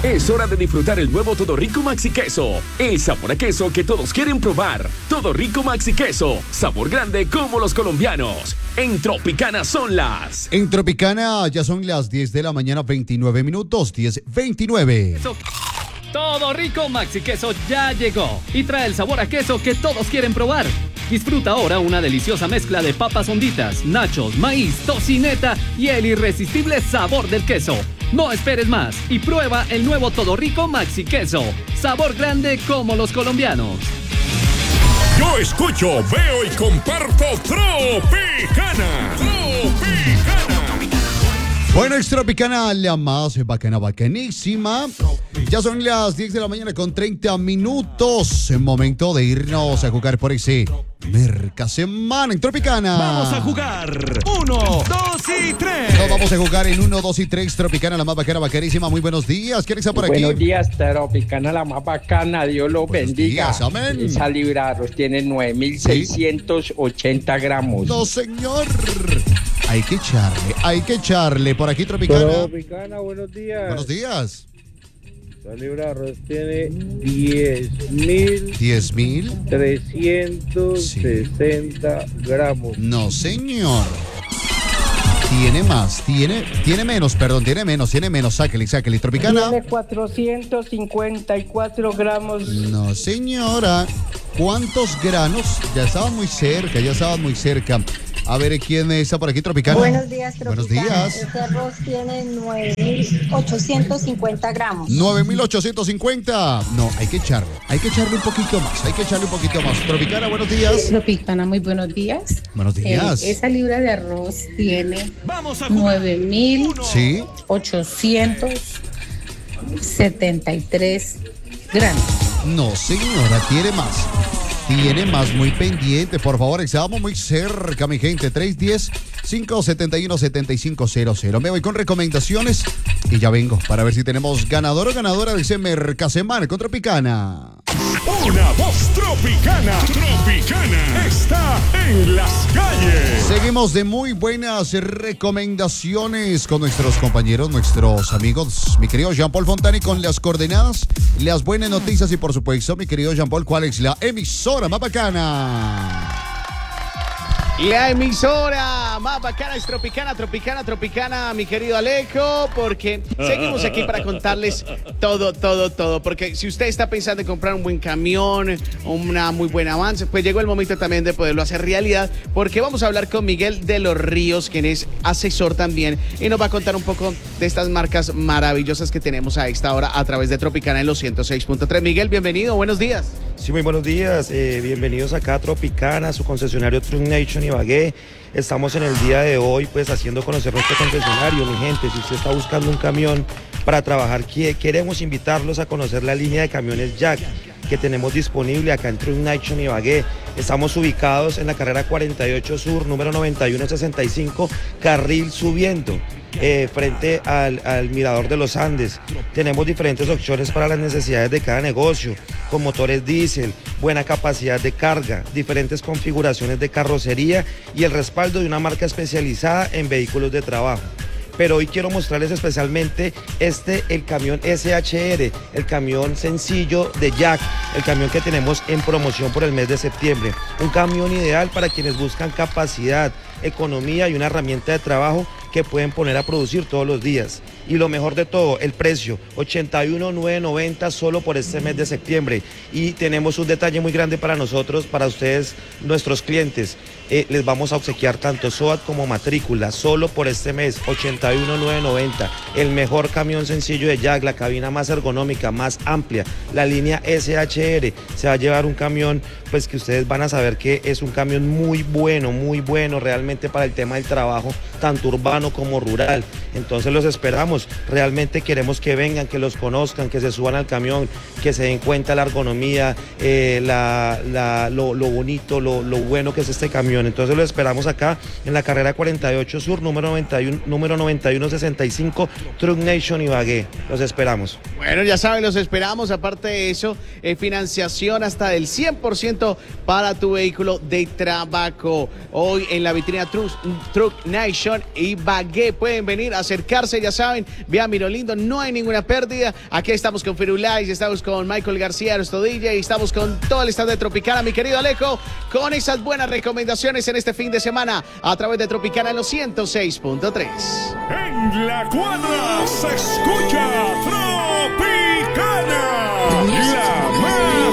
Es hora de disfrutar el nuevo Todo Rico Maxi Queso. El sabor a queso que todos quieren probar. Todo Rico Maxi Queso. Sabor grande como los colombianos. En Tropicana son las... En Tropicana ya son las 10 de la mañana, 29 minutos, 10:29. Todo Rico Maxi Queso ya llegó y trae el sabor a queso que todos quieren probar. Disfruta ahora una deliciosa mezcla de papas honditas, nachos, maíz, tocineta y el irresistible sabor del queso. No esperes más y prueba el nuevo Todo Rico Maxi Queso. Sabor grande como los colombianos. Yo escucho, veo y comparto Tropicana. Bueno, es Tropicana, la más bacana, bacanísima. Ya son las 10 de la mañana con 30 minutos. Es momento de irnos a jugar por ese Mercasemana en Tropicana. Vamos a jugar 1, 2 y 3. Nos vamos a jugar en 1, 2 y 3. Tropicana, la más bacana, bacanísima. Muy buenos días. ¿Quién está por aquí? Buenos días, Tropicana, la más bacana. Dios los bendiga. Días, amén. Esa libra de arroz tiene 9,680 gramos. No, señor. Hay que echarle. Por aquí, Tropicana. Tropicana, buenos días. Buenos días. La libra de arroz tiene 10,000. 10,000. 360 gramos. No, señor. Tiene más, tiene menos. Sáquele, Tropicana. Tiene 454 gramos. No, señora. ¿Cuántos granos? Ya estaban muy cerca. A ver, ¿quién está por aquí, Tropicana? Buenos días, Tropicana. Buenos días. Este arroz tiene 9,850 gramos. 9,850. No, hay que echarle un poquito más. Tropicana, buenos días. Tropicana, muy buenos días. Buenos días. Esa libra de arroz tiene 9,873 gramos. No, señora, tiene más, muy pendiente. Por favor, estamos muy cerca, mi gente. 310-571-7500. Me voy con recomendaciones y ya vengo para ver si tenemos ganador o ganadora de ese Mercasemana con Tropicana. Una voz tropicana. Tropicana está en las calles. Seguimos de muy buenas recomendaciones con nuestros compañeros, nuestros amigos. Mi querido Jean-Paul Fontani con las coordenadas, las buenas noticias y por supuesto, mi querido Jean-Paul, ¿cuál es la emisora más bacana? La emisora más bacana es Tropicana, mi querido Alejo, porque seguimos aquí para contarles todo, porque si usted está pensando en comprar un buen camión, una muy buena avance, pues llegó el momento también de poderlo hacer realidad, porque vamos a hablar con Miguel de los Ríos, quien es asesor también, y nos va a contar un poco de estas marcas maravillosas que tenemos a esta hora a través de Tropicana en los 106.3. Miguel, bienvenido, buenos días. Sí, muy buenos días, bienvenidos acá a Tropicana, su concesionario Truck Nation Ibagué. Estamos en el día de hoy pues haciendo conocer nuestro concesionario, mi gente. Si usted está buscando un camión para trabajar, queremos invitarlos a conocer la línea de camiones Jack que tenemos disponible acá en Truck Nation Ibagué. Estamos ubicados en la carrera 48 Sur, número 9165, carril subiendo. Frente al Mirador de los Andes. Tenemos diferentes opciones para las necesidades de cada negocio, con motores diésel, buena capacidad de carga, diferentes configuraciones de carrocería y el respaldo de una marca especializada en vehículos de trabajo. Pero hoy quiero mostrarles especialmente el camión SHR, el camión sencillo de Jack, el camión que tenemos en promoción por el mes de septiembre. Un camión ideal para quienes buscan capacidad, economía y una herramienta de trabajo que pueden poner a producir todos los días. Y lo mejor de todo, el precio, 81,990 solo por este mes de septiembre. Y tenemos un detalle muy grande para nosotros, para ustedes, nuestros clientes. Les vamos a obsequiar tanto SOAT como matrícula, solo por este mes, 81,990. El mejor camión sencillo de Jack, la cabina más ergonómica, más amplia, la línea SHR. Se va a llevar un camión, pues que ustedes van a saber que es un camión muy bueno realmente para el tema del trabajo, tanto urbano como rural. Entonces los esperamos, realmente queremos que vengan, que los conozcan, que se suban al camión, que se den cuenta la ergonomía, lo bonito, lo bueno que es este camión. camión. Entonces lo esperamos acá en la carrera 48 Sur, número 9165, Truck Nation Ibagué. Los esperamos. Bueno, ya saben, los esperamos. Aparte de eso, financiación hasta del 100% para tu vehículo de trabajo. Hoy en la vitrina Truck Nation Ibagué. Pueden venir a acercarse, ya saben, vía Mirolindo, no hay ninguna pérdida. Aquí estamos con Firulais, estamos con Michael García, nuestro DJ, estamos con todo el stand de Tropicana, mi querido Alejo, con esas buenas recomendaciones en este fin de semana a través de Tropicana en los 106.3. En la cuadra se escucha